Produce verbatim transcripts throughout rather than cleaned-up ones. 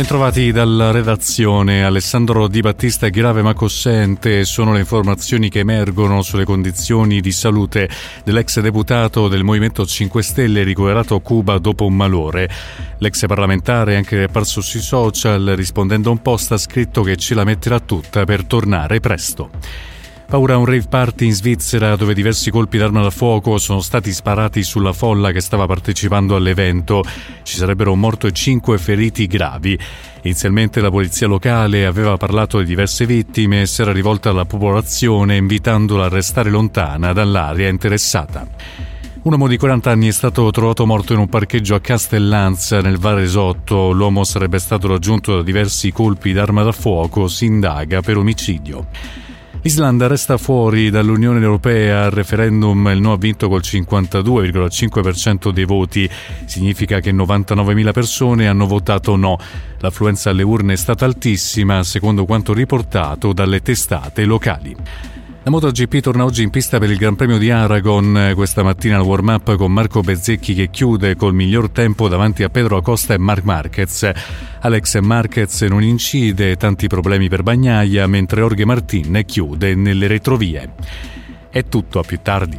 Bentrovati dalla redazione. Alessandro Di Battista è grave ma cosciente, sono le informazioni che emergono sulle condizioni di salute dell'ex deputato del Movimento cinque Stelle ricoverato a Cuba dopo un malore. L'ex parlamentare, anche apparso sui social, rispondendo a un post ha scritto che ce la metterà tutta per tornare presto. Paura a un rave party in Svizzera dove diversi colpi d'arma da fuoco sono stati sparati sulla folla che stava partecipando all'evento. Ci sarebbero un morto e cinque feriti gravi. Inizialmente la polizia locale aveva parlato di diverse vittime e si era rivolta alla popolazione invitandola a restare lontana dall'area interessata. Un uomo di quaranta anni è stato trovato morto in un parcheggio a Castellanza, nel Varesotto. L'uomo sarebbe stato raggiunto da diversi colpi d'arma da fuoco. Si indaga per omicidio. L'Islanda resta fuori dall'Unione Europea. Al referendum il no ha vinto col cinquantadue virgola cinque per cento dei voti. Significa che novantanovemila persone hanno votato no. L'affluenza alle urne è stata altissima, secondo quanto riportato dalle testate locali. La MotoGP torna oggi in pista per il Gran Premio di Aragon. Questa mattina al warm-up con Marco Bezzecchi che chiude col miglior tempo davanti a Pedro Acosta e Marc Marquez. Alex Marquez non incide, tanti problemi per Bagnaia, mentre Jorge Martin chiude nelle retrovie. È tutto, a più tardi.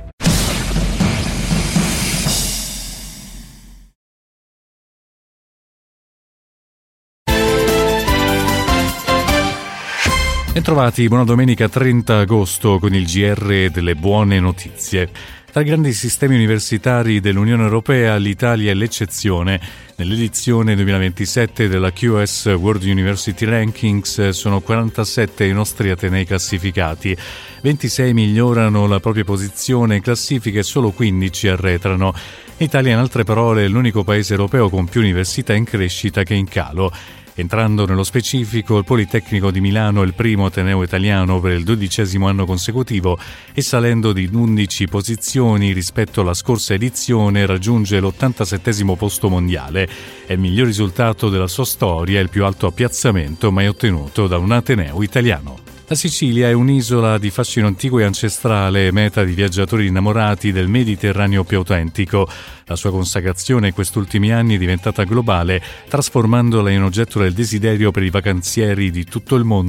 Bentrovati, buona domenica trenta agosto con il G R delle buone notizie. Tra i grandi sistemi universitari dell'Unione Europea l'Italia è l'eccezione. Nell'edizione duemilaventisette della Q S World University Rankings sono quarantasette i nostri atenei classificati. ventisei migliorano la propria posizione in classifica e solo quindici arretrano. L'Italia, in altre parole, è l'unico paese europeo con più università in crescita che in calo. Entrando nello specifico, il Politecnico di Milano è il primo ateneo italiano per il dodicesimo anno consecutivo e salendo di undici posizioni rispetto alla scorsa edizione raggiunge l'ottantasettesimo posto mondiale. È il miglior risultato della sua storia e il più alto appiazzamento mai ottenuto da un ateneo italiano. La Sicilia è un'isola di fascino antico e ancestrale, meta di viaggiatori innamorati del Mediterraneo più autentico. La sua consacrazione in questi ultimi anni è diventata globale, trasformandola in oggetto del desiderio per i vacanzieri di tutto il mondo